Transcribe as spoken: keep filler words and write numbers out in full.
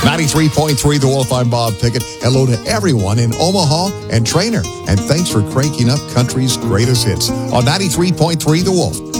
ninety-three point three The Wolf, I'm Bob Pickett. Hello to everyone in Omaha and Trainer. And thanks for cranking up country's greatest hits on ninety-three point three The Wolf.